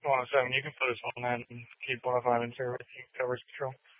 107. You can put us on that and keep 105 in service. You can coverage control.